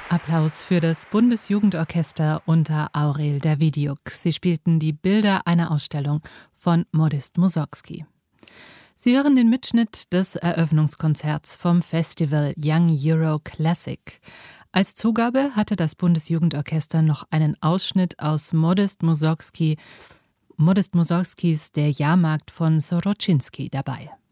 Applaus für das Bundesjugendorchester unter Aurel Davidiuk. Sie spielten die Bilder einer Ausstellung von Modest Mussorgsky. Sie hören den Mitschnitt des Eröffnungskonzerts vom Festival Young Euro Classic. Als Zugabe hatte das Bundesjugendorchester noch einen Ausschnitt aus Modest Mussorgskys Der Jahrmarkt von Soroczyński dabei.